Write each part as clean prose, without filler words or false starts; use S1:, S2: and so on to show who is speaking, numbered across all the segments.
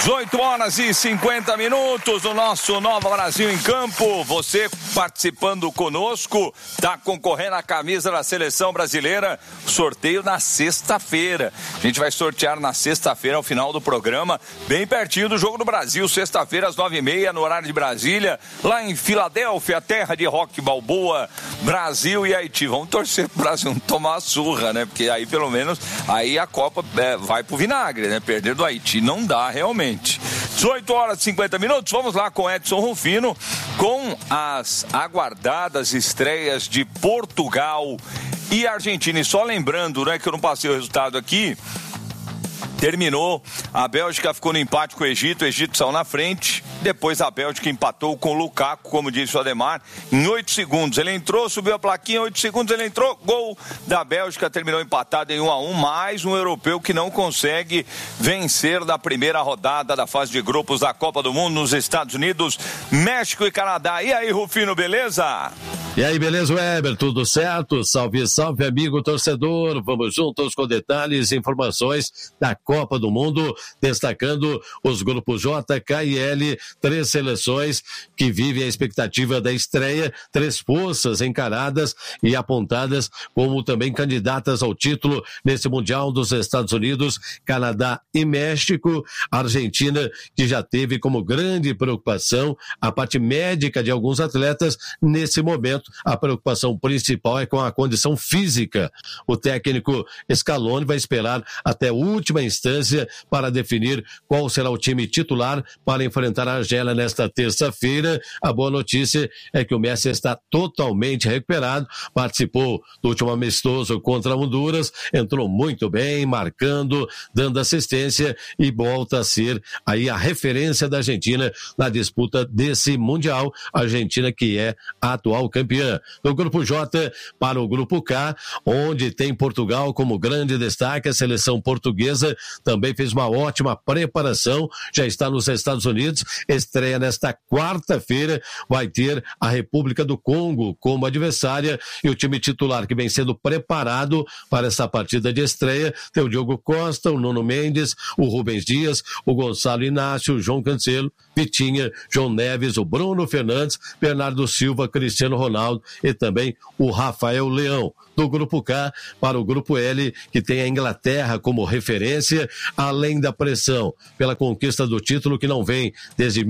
S1: 18 horas e 50 minutos do nosso Nova Brasil em Campo. Você participando conosco, tá concorrendo à camisa da Seleção Brasileira. Sorteio na sexta-feira. A gente vai sortear na sexta-feira, ao final do programa, bem pertinho do Jogo do Brasil. Sexta-feira, às 9h30, no horário de Brasília, lá em Filadélfia, terra de Rock Balboa, Brasil e Haiti. Vamos torcer pro Brasil não tomar a surra, né? Porque aí, pelo menos, aí a Copa vai pro vinagre, né? Perder do Haiti não dá, realmente. 18 horas e 50 minutos, vamos lá com Edson Rufino, com as aguardadas estreias de Portugal e Argentina. E só lembrando, né, que eu não passei o resultado aqui, terminou, a Bélgica ficou no empate com o Egito saiu na frente, depois a Bélgica empatou com o Lukaku, como disse o Ademar, em 8 segundos, ele entrou, subiu a plaquinha, 8 segundos ele entrou, gol da Bélgica, terminou empatado em 1-1, mais um europeu que não consegue vencer da primeira rodada da fase de grupos da Copa do Mundo nos Estados Unidos, México e Canadá. E aí, Rufino, beleza?
S2: E aí, beleza, Weber? Tudo certo? Salve, salve, amigo torcedor. Vamos juntos com detalhes e informações da Copa do Mundo, destacando os grupos J, K e L, 3 seleções que vivem a expectativa da estreia, 3 forças encaradas e apontadas como também candidatas ao título nesse Mundial dos Estados Unidos, Canadá e México. A Argentina, que já teve como grande preocupação a parte médica de alguns atletas, nesse momento a preocupação principal é com a condição física. O técnico Scaloni vai esperar até a última instância para definir qual será o time titular para enfrentar a Argélia nesta terça-feira. A boa notícia é que o Messi está totalmente recuperado, participou do último amistoso contra Honduras, entrou muito bem, marcando, dando assistência e volta a ser aí a referência da Argentina na disputa desse Mundial. A Argentina que é a atual campeã. No grupo J para o grupo K, onde tem Portugal como grande destaque, a seleção portuguesa também fez uma ótima preparação, já está nos Estados Unidos, estreia nesta quarta-feira, vai ter a República do Congo como adversária e o time titular que vem sendo preparado para essa partida de estreia tem o Diogo Costa, o Nuno Mendes, o Rubens Dias, o Gonçalo Inácio, o João Cancelo, Vitinha, João Neves, o Bruno Fernandes, Bernardo Silva, Cristiano Ronaldo e também o Rafael Leão. Do grupo K para o grupo L, que tem a Inglaterra como referência, além da pressão pela conquista do título que não vem desde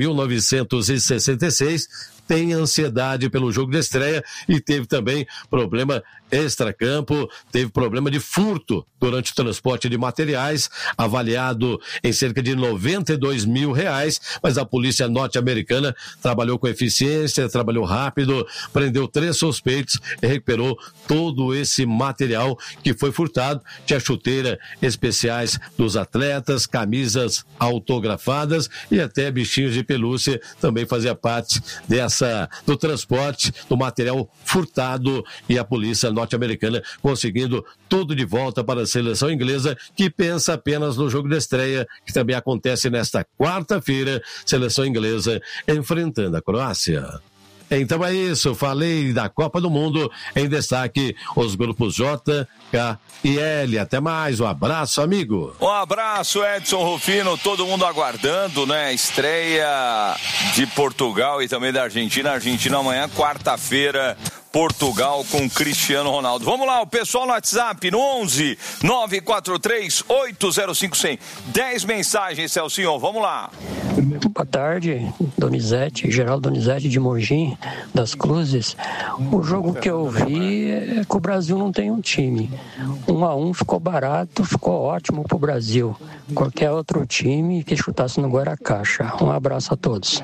S2: 1966, tem ansiedade pelo jogo de estreia e teve também problema extracampo, teve problema de furto durante o transporte de materiais, avaliado em cerca de R$92 mil, mas a polícia norte-americana trabalhou com eficiência, trabalhou rápido, prendeu 3 suspeitos e recuperou todo esse material que foi furtado. Tinha chuteira especiais dos atletas, camisas autografadas e até bichinhos de pelúcia também fazia parte do transporte do material furtado, e a polícia norte-americana conseguindo tudo de volta para a seleção inglesa, que pensa apenas no jogo de estreia, que também acontece nesta quarta-feira, seleção inglesa enfrentando a Croácia. Então é isso, falei da Copa do Mundo, em destaque os grupos J, K e L. Até mais, um abraço, amigo.
S1: Um abraço, Edson Rufino, todo mundo aguardando, né? Estreia de Portugal e também da Argentina. Argentina amanhã, quarta-feira, Portugal com Cristiano Ronaldo. Vamos lá, o pessoal no WhatsApp, no 11 943 805 100. 10 mensagens, Celcinho, vamos lá.
S3: Boa tarde, Donizete, Geraldo Donizete de Mogi, das Cruzes. O jogo que eu vi é que o Brasil não tem um time. 1-1 ficou barato, ficou ótimo pro Brasil. Qualquer outro time que chutasse no Guaracaixa. Um abraço a todos.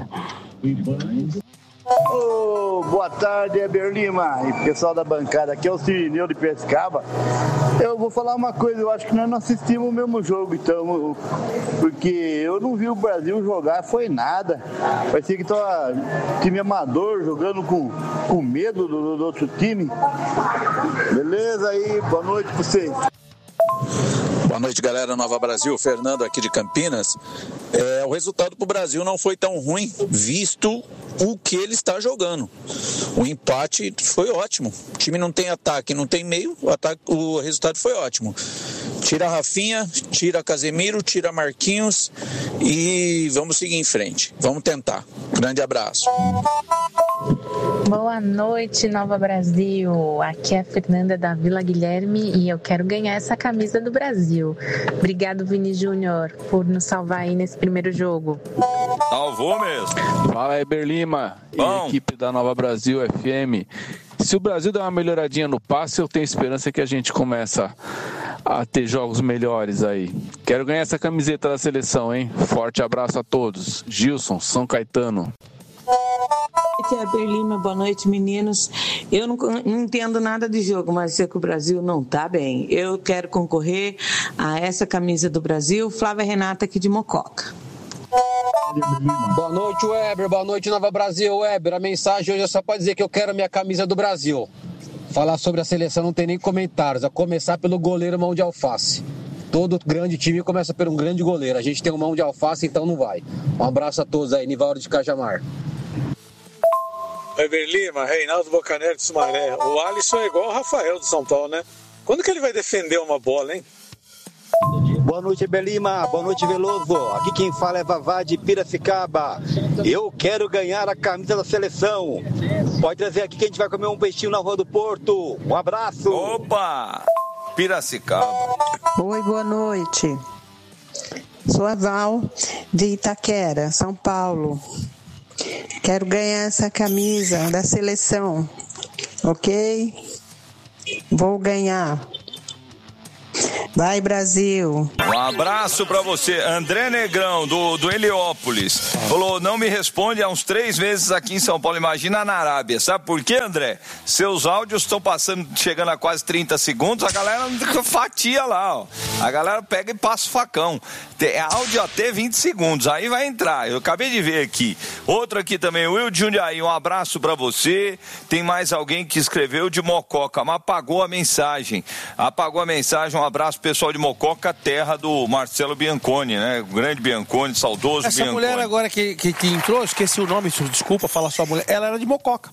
S4: Boa tarde, Eber Lima e pessoal da bancada, aqui é o Cirineu de Piracicaba. Eu vou falar uma coisa, eu acho que nós não assistimos o mesmo jogo, então, porque eu não vi o Brasil jogar, foi nada. Parecia que estava time amador jogando com medo do outro time. Beleza aí, boa noite pra vocês.
S5: Boa noite, galera, Nova Brasil, Fernando aqui de Campinas. O resultado para o Brasil não foi tão ruim, visto o que ele está jogando. O empate foi ótimo. O time não tem ataque, não tem meio, o resultado foi ótimo. Tira Rafinha, tira Casemiro, tira Marquinhos e vamos seguir em frente. Vamos tentar. Grande abraço.
S6: Boa noite, Nova Brasil. Aqui é a Fernanda da Vila Guilherme e eu quero ganhar essa camisa do Brasil. Obrigado, Vini Júnior, por nos salvar aí nesse primeiro jogo.
S1: Salvou mesmo.
S7: Fala aí, Berlima e a equipe da Nova Brasil FM. Se o Brasil der uma melhoradinha no passe, eu tenho esperança que a gente começa a ter jogos melhores aí. Quero ganhar essa camiseta da seleção, hein? Forte abraço a todos. Gilson, São Caetano.
S8: Aqui é a Berlima, boa noite, meninos. Eu não entendo nada de jogo, mas sei que o Brasil não tá bem. Eu quero concorrer a essa camisa do Brasil. Flávia Renata aqui de Mococa.
S9: Boa noite, Weber. Boa noite, Nova Brasil. Weber, a mensagem hoje é só para dizer que eu quero a minha camisa do Brasil. Falar sobre a seleção não tem nem comentários, a começar pelo goleiro Mão de Alface. Todo grande time começa por um grande goleiro. A gente tem um Mão de Alface, então não vai. Um abraço a todos aí, Nivaldo de Cajamar.
S10: Weber Lima, Reinaldo Bocaneiro de Sumaré. O Alisson é igual o Rafael do São Paulo, né? Quando que ele vai defender uma bola, hein?
S11: Boa noite, Belima. Boa noite, Veloso. Aqui quem fala é Vavá de Piracicaba. Eu quero ganhar a camisa da seleção. Pode trazer aqui que a gente vai comer um peixinho na Rua do Porto. Um abraço.
S1: Opa! Piracicaba.
S12: Oi, boa noite. Sou a Val de Itaquera, São Paulo. Quero ganhar essa camisa da seleção. Ok? Vou ganhar. Vai, Brasil.
S1: Um abraço pra você. André Negrão, do Heliópolis. Falou, não me responde há uns 3 meses aqui em São Paulo. Imagina na Arábia. Sabe por quê, André? Seus áudios estão chegando a quase 30 segundos. A galera fatia lá, ó. A galera pega e passa o facão. Tem áudio até 20 segundos. Aí vai entrar. Eu acabei de ver aqui. Outro aqui também, Will de Jundiaí. Um abraço pra você. Tem mais alguém que escreveu de Mococa, mas apagou a mensagem. Um abraço, pessoal de Mococa, terra do Marcelo Bianconi, né? O grande Bianconi, saudoso
S13: Essa
S1: Bianconi.
S13: Mulher agora que entrou, esqueci o nome, desculpa falar sua mulher, ela era de Mococa.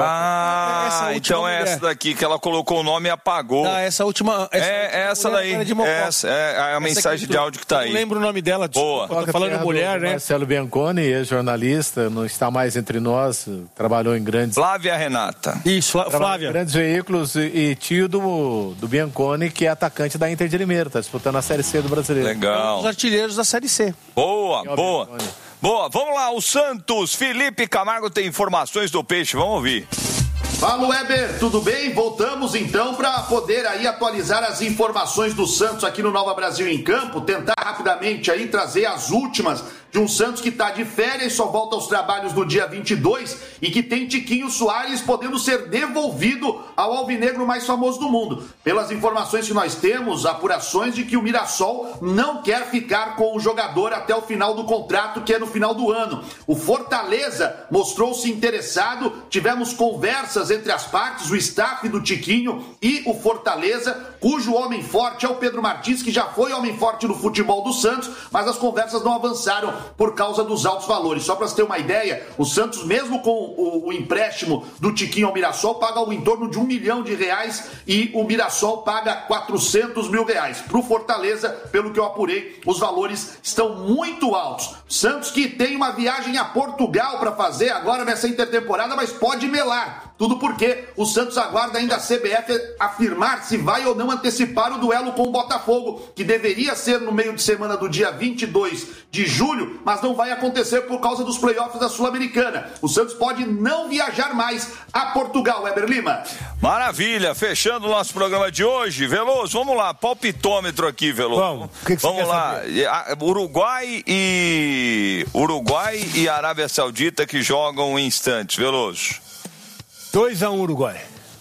S1: Ah, então é essa daqui que ela colocou o nome e apagou.
S13: Ah, essa última.
S1: Essa daí. Essa é a mensagem de áudio que tá aí.
S13: Eu não lembro o nome dela, desculpa.
S1: Boa.
S13: Tô falando mulher, né?
S14: Marcelo Bianconi, ex-jornalista, não está mais entre nós, trabalhou em grandes.
S1: Flávia Renata.
S13: Isso, Flávia.
S14: Grandes veículos e tio do Bianconi, que é atacante da Inter de Limeira, tá disputando a Série C do Brasileiro.
S1: Legal.
S13: Os artilheiros da Série C.
S1: Boa. Boa, vamos lá, o Santos, Felipe Camargo tem informações do Peixe, vamos ouvir.
S15: Fala, Weber, tudo bem? Voltamos então para poder aí atualizar as informações do Santos aqui no Nova Brasil em Campo, tentar rapidamente aí trazer as últimas de um Santos que está de férias, só volta aos trabalhos no dia 22 e que tem Tiquinho Soares podendo ser devolvido ao alvinegro mais famoso do mundo. Pelas informações que nós temos, apurações de que o Mirassol não quer ficar com o jogador até o final do contrato, que é no final do ano. O Fortaleza mostrou-se interessado, tivemos conversas entre as partes, o staff do Tiquinho e o Fortaleza, cujo homem forte é o Pedro Martins, que já foi homem forte no futebol do Santos, mas as conversas não avançaram por causa dos altos valores. Só para você ter uma ideia, o Santos, mesmo com o empréstimo do Tiquinho ao Mirassol, paga em torno de R$1 milhão e o Mirassol paga R$400 mil. Para o Fortaleza, pelo que eu apurei, os valores estão muito altos. Santos que tem uma viagem a Portugal para fazer agora nessa intertemporada, mas pode melar. Tudo porque o Santos aguarda ainda a CBF afirmar se vai ou não antecipar o duelo com o Botafogo, que deveria ser no meio de semana do dia 22 de julho, mas não vai acontecer por causa dos playoffs da Sul-Americana. O Santos pode não viajar mais a Portugal, Weber Lima.
S1: Maravilha, fechando o nosso programa de hoje. Veloso, vamos lá, palpitômetro aqui, Veloso. Vamos lá, Uruguai e Arábia Saudita que jogam em instantes, Veloso.
S13: 2-1 Uruguai.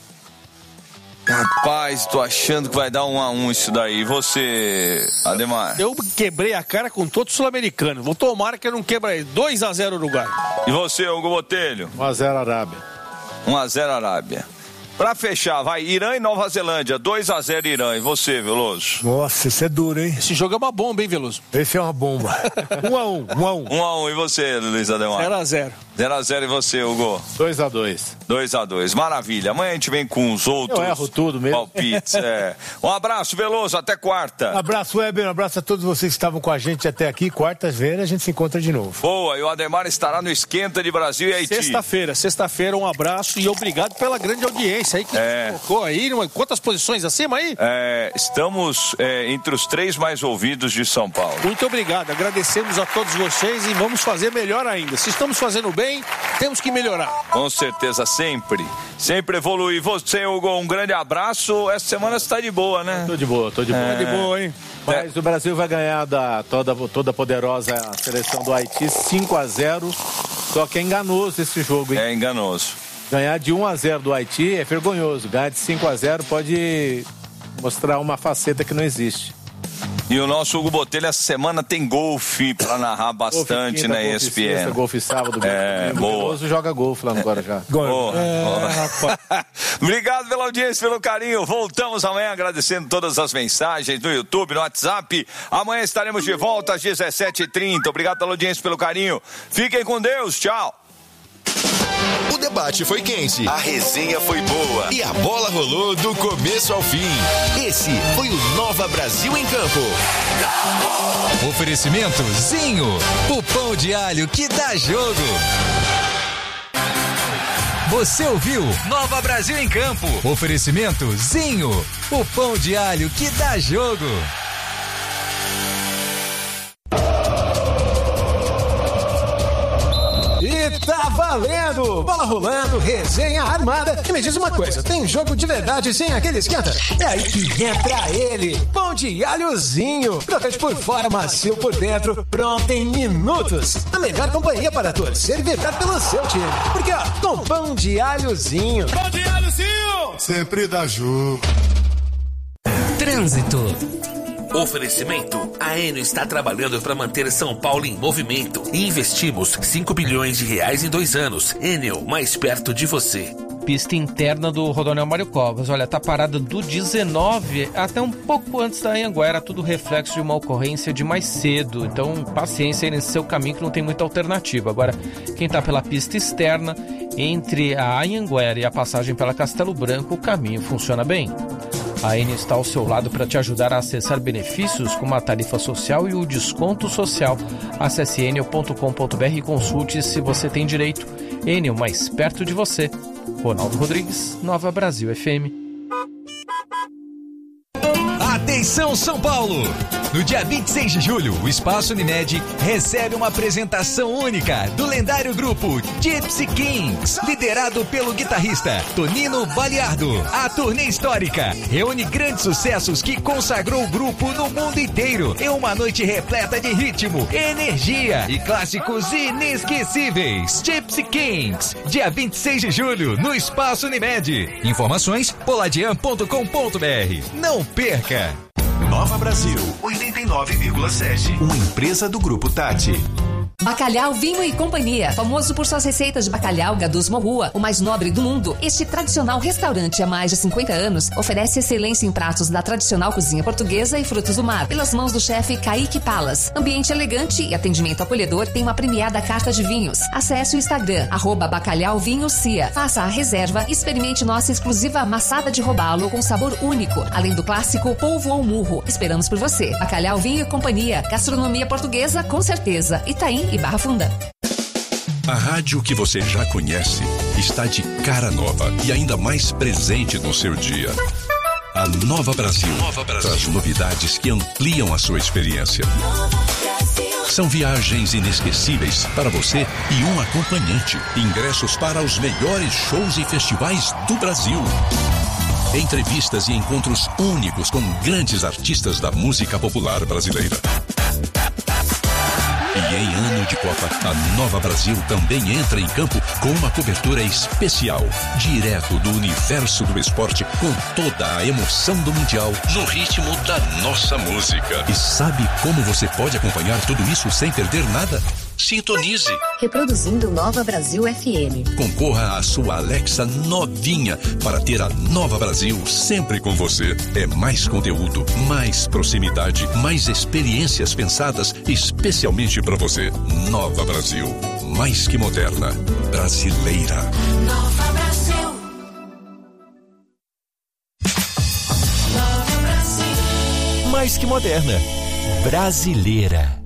S1: Rapaz, tô achando que vai dar 1-1 isso daí. E você, Ademar?
S13: Eu quebrei a cara com todo sul-americano. Vou tomar que eu não quebrei. 2-0 Uruguai.
S1: E você, Hugo Botelho?
S14: 1-0 Arábia.
S1: 1-0 Arábia. Pra fechar, vai, Irã e Nova Zelândia, 2-0 Irã. E você, Veloso?
S16: Nossa, isso é duro, hein?
S13: Esse jogo é uma bomba, hein, Veloso?
S16: Esse é uma bomba. 1-1.
S1: 1-1. E você, Luiz Ademar?
S13: 0-0.
S1: 0-0 e você, Hugo?
S14: 2-2.
S1: 2-2. Maravilha. Amanhã a gente vem com os outros.
S14: Eu erro tudo mesmo.
S1: Palpites. Um abraço, Veloso. Até quarta.
S16: Um abraço, Weber. Um abraço a todos vocês que estavam com a gente até aqui. Quarta-feira a gente se encontra de novo.
S1: Boa. E o Ademar estará no Esquenta de Brasil e Haiti.
S13: Sexta-feira, um abraço e obrigado pela grande audiência aí que colocou aí. Quantas posições acima aí?
S1: Estamos entre os 3 mais ouvidos de São Paulo.
S13: Muito obrigado. Agradecemos a todos vocês e vamos fazer melhor ainda. Se estamos fazendo bem, temos que melhorar.
S1: Com certeza, sempre. Sempre evoluir. Você, Hugo, um grande abraço. Essa semana você está de boa, né?
S14: Tô de boa.
S13: Tá de boa, hein?
S14: Mas o Brasil vai ganhar da toda poderosa seleção do Haiti 5-0. Só que é enganoso esse jogo, hein?
S1: É enganoso.
S14: Ganhar de 1-0 do Haiti é vergonhoso. Ganhar de 5-0 pode mostrar uma faceta que não existe.
S1: E o nosso Hugo Botelho essa semana tem golfe pra narrar bastante na ESPN.
S14: Golfe sábado.
S1: Boa.
S14: O Veloso joga golfe lá no Guarujá.
S1: Obrigado pela audiência, pelo carinho. Voltamos amanhã agradecendo todas as mensagens no YouTube, no WhatsApp. Amanhã estaremos de volta às 17h30. Obrigado pela audiência, pelo carinho. Fiquem com Deus. Tchau.
S17: O debate foi quente, a resenha foi boa e a bola rolou do começo ao fim. Esse foi o Nova Brasil em Campo. Oferecimento Zinho, o pão de alho que dá jogo. Você ouviu Nova Brasil em Campo. Oferecimento Zinho, o pão de alho que dá jogo.
S18: E tá valendo! Bola rolando, resenha armada. E me diz uma coisa, tem jogo de verdade sem aquele esquenta? É aí que entra ele, pão de alhozinho. Crocante por fora, macio por dentro, pronto em minutos. A melhor companhia para torcer e vibrar pelo seu time. Porque ó, com pão de alhozinho.
S19: Pão de alhozinho! Sempre dá jogo.
S20: Trânsito. Oferecimento. A Enio está trabalhando para manter São Paulo em movimento. Investimos 5 bilhões de reais em 2 anos. Enio, mais perto de você.
S21: Pista interna do Rodoanel Mário Covas. Olha, tá parada do 19 até um pouco antes da Anhanguera, tudo reflexo de uma ocorrência de mais cedo. Então, paciência aí nesse seu caminho que não tem muita alternativa. Agora, quem tá pela pista externa, entre a Anhanguera e a passagem pela Castelo Branco, o caminho funciona bem. A Enio está ao seu lado para te ajudar a acessar benefícios como a tarifa social e o desconto social. Acesse enio.com.br e consulte se você tem direito. Enio, mais perto de você. Ronaldo Rodrigues, Nova Brasil FM.
S17: Atenção São Paulo! No dia 26 de julho, o Espaço Unimed recebe uma apresentação única do lendário grupo Gypsy Kings, liderado pelo guitarrista Tonino Baliardo. A turnê histórica reúne grandes sucessos que consagrou o grupo no mundo inteiro em uma noite repleta de ritmo, energia e clássicos inesquecíveis. Gypsy Kings, dia 26 de julho, no Espaço Unimed. Informações, poladian.com.br. Não perca! Nova Brasil, 89,7. Uma empresa do Grupo Tati.
S22: Bacalhau, Vinho e Companhia, famoso por suas receitas de bacalhau Gadus Morrua, o mais nobre do mundo. Este tradicional restaurante há mais de 50 anos oferece excelência em pratos da tradicional cozinha portuguesa e frutos do mar, pelas mãos do chefe Kaique Palas. Ambiente elegante e atendimento acolhedor, tem uma premiada carta de vinhos. Acesse o Instagram, @bacalhauvinhocia. Faça a reserva e experimente nossa exclusiva amassada de robalo com sabor único, além do clássico polvo ao murro. Esperamos por você. Bacalhau, Vinho e Companhia, gastronomia portuguesa com certeza. Itaim e Barra Funda.
S23: A rádio que você já conhece está de cara nova e ainda mais presente no seu dia. A Nova Brasil, traz novidades que ampliam a sua experiência. São viagens inesquecíveis para você e um acompanhante. Ingressos para os melhores shows e festivais do Brasil. Entrevistas e encontros únicos com grandes artistas da música popular brasileira. E em ano de Copa, a Nova Brasil também entra em campo com uma cobertura especial, direto do universo do esporte, com toda a emoção do Mundial, no ritmo da nossa música. E sabe como você pode acompanhar tudo isso sem perder nada? Sintonize.
S2: Reproduzindo Nova Brasil FM.
S23: Concorra à sua Alexa novinha para ter a Nova Brasil sempre com você. É mais conteúdo, mais proximidade, mais experiências pensadas especialmente para você. Nova Brasil, mais que moderna, brasileira.
S3: Nova Brasil.
S17: Mais que moderna, brasileira.